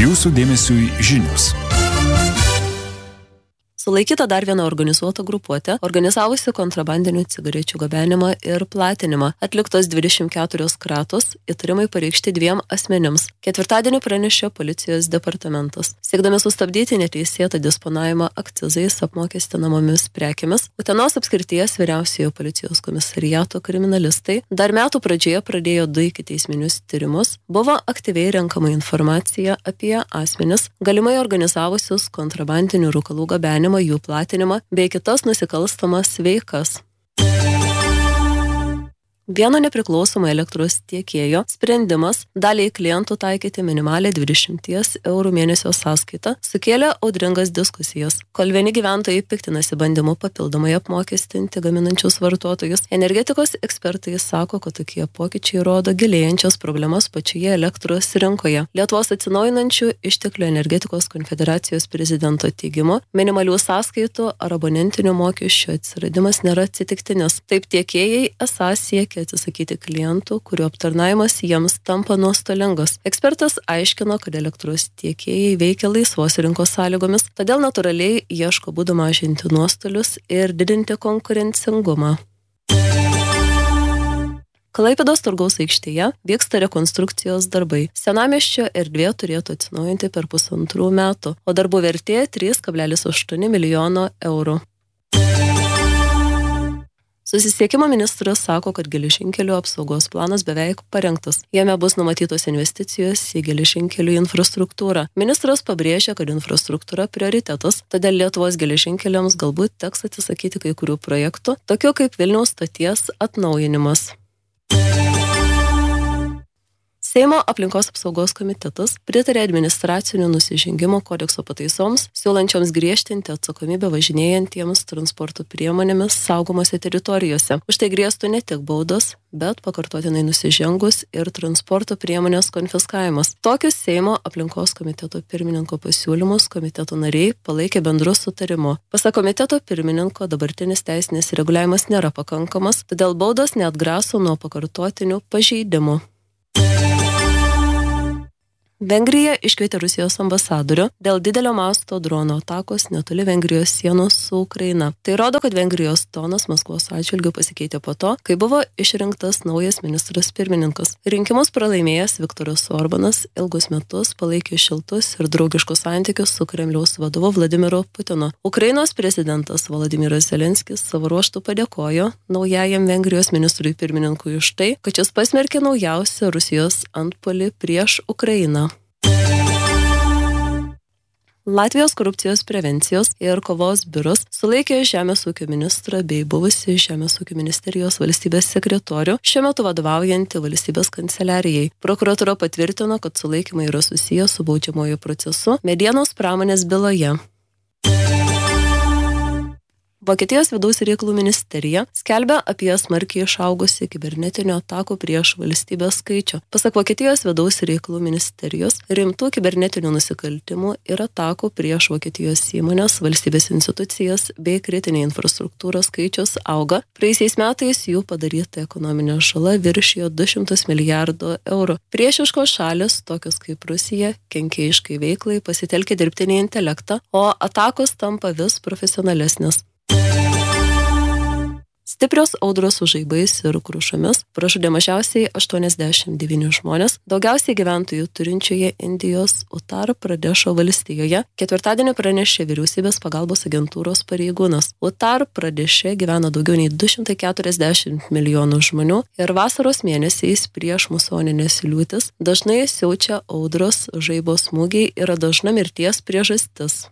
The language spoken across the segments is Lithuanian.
Jūsų dėmesiui žinios. Sulaikyta dar viena organizuota grupuotė, organizavusi kontrabandinių cigarečių gabenimą ir platinimą. Atliktos 24 kratos, įtarimai pareikšti 2 asmenims. Ketvirtadienį pranešė policijos departamentas. Siekdami sustabdyti neteisėtą disponavimą akcizais apmokestinamomis prekėmis, Utenos apskrities vyriausiojo policijos komisariato kriminalistai dar metų pradžioje pradėjo 2 ikiteisminius tyrimus. Buvo aktyviai renkama informacija apie asmenis, galimai organizavusius kontrabandinių rūkalų gabenimą, jų platinimą bei kitas nusikalstamas veikas. Vieno nepriklausomo elektros tiekėjo sprendimas daliai klientų taikyti minimalę 20 eurų mėnesio sąskaitą sukėlė audringas diskusijas. Kol vieni gyventojai piktinasi bandymu papildomai apmokestinti gaminančius vartotojus, energetikos ekspertai sako, kad tokie pokyčiai rodo gilėjančias problemas pačioje elektros rinkoje. Lietuvos atsinaujinančių išteklių energetikos konfederacijos prezidento teigimu, minimalių sąskaitų ar abonentinio mokesčio atsiradimas nėra atsitiktinis. Taip tiekėjai esą siekia atsisakyti klientų, kurių aptarnavimas jiems tampa nuostolingas. Ekspertas aiškino, kad elektros tiekėjai veikia laisvos rinkos sąlygomis, todėl natūraliai ieško būdų mažinti nuostolius ir didinti konkurencingumą. Klaipėdos turgaus aikštėje vyksta rekonstrukcijos darbai. Senamiesčio erdvė turėtų atsinaujinti per 1,5 metų, o darbų vertė 3,8 milijono eurų. Susisiekimo ministras sako, kad geležinkelių apsaugos planas beveik parengtas. Jame bus numatytos investicijos į geležinkelių infrastruktūrą. Ministras pabrėžia, kad infrastruktūra prioritetas, todėl Lietuvos geležinkeliams galbūt teks atsisakyti kai kurių projektų, tokių kaip Vilniaus stoties atnaujinimas. Seimo aplinkos apsaugos komitetas pritarė administracinių nusižengimų kodekso pataisoms, siūlančioms griežtinti atsakomybę važinėjantiems transporto priemonėmis saugomose teritorijose. Už tai grėstų ne tik baudos, bet pakartotinai nusižengus ir transporto priemonės konfiskavimas. Tokius Seimo aplinkos komiteto pirmininko pasiūlymus komiteto nariai palaikė bendru sutarimu. Pasak komiteto pirmininko, dabartinis teisinis reguliavimas nėra pakankamas, todėl baudos neatgraso nuo pakartotinių pažeidimų. Vengrija iškvietė Rusijos ambasadorių dėl didelio masto dronų atakos netoli Vengrijos sienos su Ukraina. Tai rodo, kad Vengrijos tonas Maskvos atžvilgiu pasikeitė po to, kai buvo išrinktas naujas ministras pirmininkas. Rinkimus pralaimėjęs Viktoras Orbanas ilgus metus palaikė šiltus ir draugiškus santykius su Kremliaus vadovu Vladimiru Putinu. Ukrainos prezidentas Volodymyras Zelenskis savo ruožtu padėkojo naujajam Vengrijos ministrui pirmininkui už tai, kad šis pasmerkė naujausią Rusijos antpuolį prieš Ukrainą. Latvijos korupcijos prevencijos ir kovos biuras sulaikė Žemės ūkio ministrą bei buvusį Žemės ūkio ministerijos valstybės sekretorių, šiuo metu vadovaujantį valstybės kanceliarijai. Prokuratūra patvirtino, kad sulaikymai yra susiję su baudžiamojo procesu medienos pramonės byloje. Vokietijos vidaus reikalų ministerija skelbia apie smarkiai išaugusį kibernetinių atakų prieš valstybės skaičių. Pasak Vokietijos vidaus reikalų ministerijos, rimtų kibernetinių nusikaltimų ir atakų prieš Vokietijos įmonės, valstybės institucijas bei kritinę infrastruktūrą skaičius auga. Praėjusiais metais jų padaryta ekonominė žala viršijo 200 milijardų eurų. Priešiškos šalis, tokios kaip Rusija, kenkėjiškai veiklai pasitelkia dirbtinį intelektą, o atakos tampa vis profesionalesnės. Stiprios audros su žaibais ir krušomis pražudė mažiausiai 89 žmonės, daugiausiai gyventojų turinčioje Indijos Uttar Pradešo valstijoje. Ketvirtadienį pranešė vyriausybės pagalbos agentūros pareigūnas. Uttar Pradeše gyvena daugiau nei 240 milijonų žmonių ir vasaros mėnesiais prieš musoninės liūtis dažnai siaučia audros, žaibo smūgiai yra dažna mirties priežastis.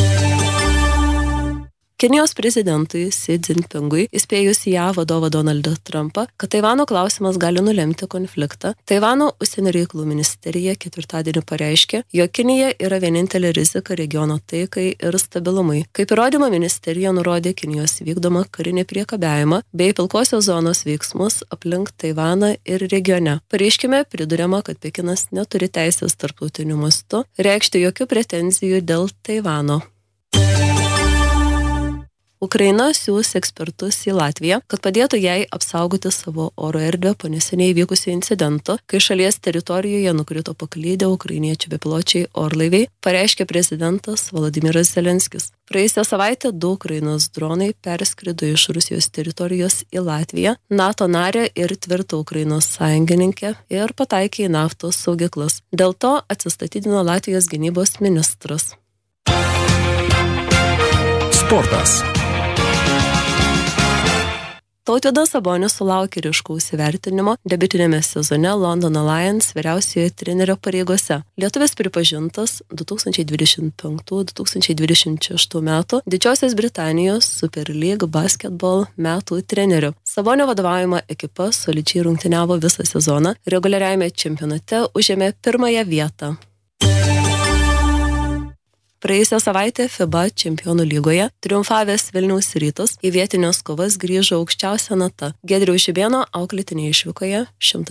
Kinijos prezidentui Xi Jinpingui įspėjus JAV vadovą Donaldą Trumpą, kad Taivano klausimas gali nulemti konfliktą, Taivano užsienio reikalų ministerija ketvirtadienį pareiškė, jog Kinija yra vienintelė rizika regiono taikai ir stabilumui. Kaip įrodymą ministerija nurodė Kinijos vykdomą karinį priekabiavimą bei pilkosios zonos veiksmus aplink Taivaną ir regione. Pareiškime priduriama, kad Pekinas neturi teisės tarptautiniu mastu reikšti jokių pretenzijų dėl Taivano. Ukraina siūs ekspertus į Latviją, kad padėtų jai apsaugoti savo oro erdvę po neseniai įvykusio incidento, kai šalies teritorijoje nukrito paklydę ukrainiečių bepiločiai orlaiviai, pareiškė prezidentas Volodymyras Zelenskis. Praėjusią savaitę 2 Ukrainos dronai perskrido iš Rusijos teritorijos į Latviją, NATO narę ir tvirtą Ukrainos sąjungininkę ir pataikė į naftos saugyklas. Dėl to atsistatydino Latvijos gynybos ministras. Sportas. Tautvydas Sabonis sulaukė ryškaus įvertinimo debiutinėme sezone Londono Lions vyriausiojo trenerio pareigose. Lietuvis pripažintas 2025-2026 metų Didžiosios Britanijos Super League basketball metų treneriu. Sabonio vadovaujama ekipa solidžiai rungtyniavo visą sezoną, reguliariajame čempionate užėmė 1 vietą. Praėjusią savaitę FIBA čempionų lygoje triumfavęs Vilniaus Rytas į vietinės kovas grįžo aukščiausia nata. Giedriaus Žibėno auklėtinė išvykoje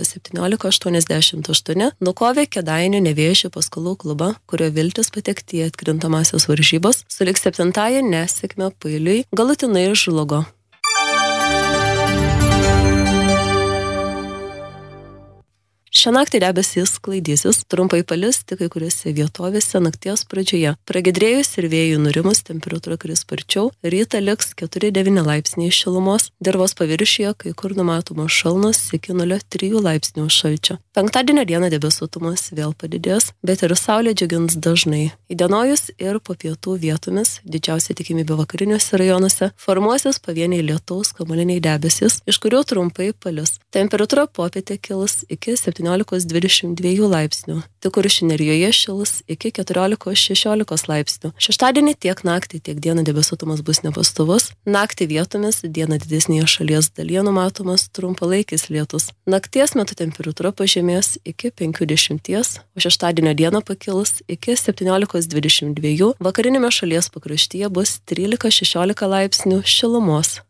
117-88 nukovė Kėdainių Nevėžio Paskolų klubą, kurio viltis patekti į atkrintamąsias varžybas sulig 7-ąją nesėkme pailiui galutinai žlugo. Šią naktį debesys sklaidysis, trumpai palis tik kai kuriuose vietovėse nakties pradžioje. Pragiedrėjus ir vėjų nurimus temperatūra kris sparčiau, rytą liks 4-9 laipsniai šilumos, dirvos paviršiuje kai kur numatomos šalnos iki 0,3 laipsnių šalčio. Penktadienio dieną debesuotumas vėl padidės, bet ir saulė džiugins dažnai. Įdienojus ir po pietų vietomis, didžiausia tikimybė vakariniuose rajonuose, formuosis pavieniai lietaus kamuoliniai debesys, iš kurių trumpai palis. Temperatūra popietė kils iki 17-22 laipsnių. Tik Kuršių Nerijoje šils iki 14-16 laipsnių. Šeštadienį tiek naktį, tiek dieną debesuotumas bus nepastovus. Naktį vietomis, dieną didesnėje šalies dalyje numatomas trumpalaikis lietus. Nakties metu temperatūra pažemės iki 50, o šeštadienio dieną pakils iki 17-22. Vakarinėme šalies pakraštyje bus 13-16 laipsnių šilumos.